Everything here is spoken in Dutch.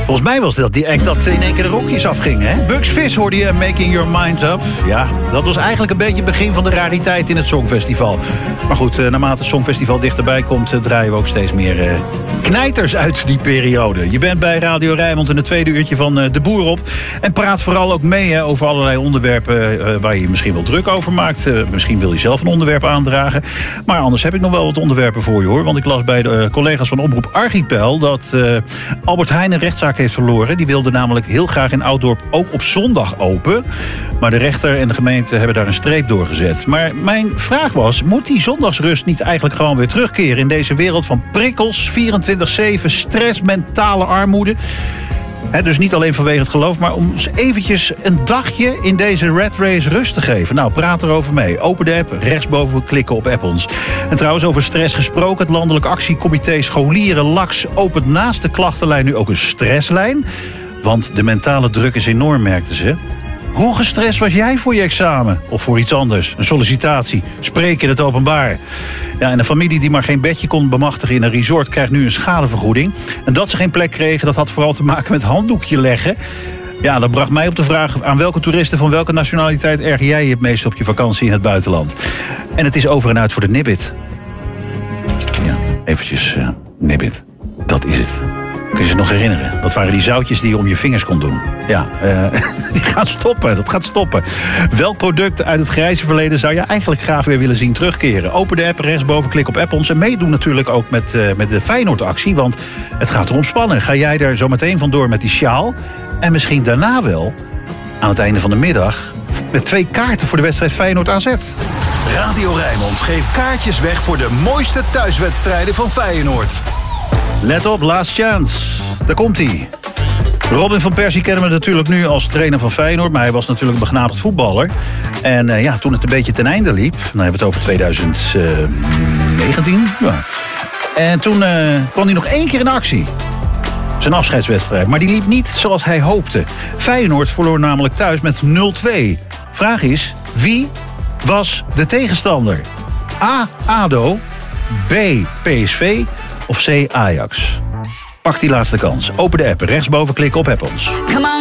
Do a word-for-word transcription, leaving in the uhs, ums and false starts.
Volgens mij was dat die act dat in één keer de rokjes afging, hè? Bugs Fizz hoorde je, Making Your Mind Up. Ja, dat was eigenlijk een beetje het begin van de rariteit in het Songfestival. Maar goed, naarmate het Songfestival dichterbij komt, draaien we ook steeds meer uh, knijters uit die periode. Je bent bij Radio Rijnmond in het tweede uurtje van uh, De Boer op. En praat vooral ook mee hè, over allerlei onderwerpen uh, waar je je misschien wel druk over maakt. Uh, misschien wil je zelf een onderwerp aandragen. Maar anders heb ik nog wel wat onderwerpen voor je, hoor. Want ik las bij de uh, collega's van Omroep Archipel dat uh, Albert Heijn een rechtszaak heeft verloren. Die wilde namelijk heel graag in Ouddorp ook op zondag open. Maar de rechter en de gemeente hebben daar een streep door gezet. Maar mijn vraag was, moet die zondagsrust niet eigenlijk gewoon weer terugkeren in deze wereld van prikkels, vierentwintig zeven, stress, mentale armoede? He, dus niet alleen vanwege het geloof, maar om eventjes een dagje in deze rat race rust te geven. Nou, praat erover mee. Open de app, rechtsboven klikken op app ons. En trouwens, over stress gesproken, het Landelijk Actiecomité Scholieren L A X opent naast de klachtenlijn nu ook een stresslijn. Want de mentale druk is enorm, merkten ze. Hoe gestrest was jij voor je examen? Of voor iets anders? Een sollicitatie? Spreken in het openbaar? Ja, en een familie die maar geen bedje kon bemachtigen in een resort krijgt nu een schadevergoeding. En dat ze geen plek kregen, dat had vooral te maken met handdoekje leggen. Ja, dat bracht mij op de vraag, aan welke toeristen van welke nationaliteit erger jij je het meest op je vakantie in het buitenland? En het is over en uit voor de Nibbit. Ja, eventjes uh, Nibbit. Dat is het. Kun je ze nog herinneren? Dat waren die zoutjes die je om je vingers kon doen. Ja, uh, die gaan stoppen. Dat gaat stoppen. Welk product uit het grijze verleden zou je eigenlijk graag weer willen zien terugkeren? Open de app, rechtsboven, klik op app ons. En meedoen natuurlijk ook met, uh, met de Feyenoord-actie. Want het gaat erom spannen. Ga jij er zo meteen vandoor met die sjaal? En misschien daarna wel, aan het einde van de middag, met twee kaarten voor de wedstrijd Feyenoord-A Z. Radio Rijnmond geeft kaartjes weg voor de mooiste thuiswedstrijden van Feyenoord. Let op, last chance. Daar komt hij. Robin van Persie kennen we natuurlijk nu als trainer van Feyenoord, maar hij was natuurlijk een begnadigd voetballer. En uh, ja, toen het een beetje ten einde liep, dan hebben we het over twintig negentien. Ja. En toen uh, kwam hij nog één keer in actie. Zijn afscheidswedstrijd. Maar die liep niet zoals hij hoopte. Feyenoord verloor namelijk thuis met nul twee. Vraag is, wie was de tegenstander? A. ADO. B. P S V. Of C. Ajax. Pak die laatste kans. Open de app. Rechtsboven klikken op app ons.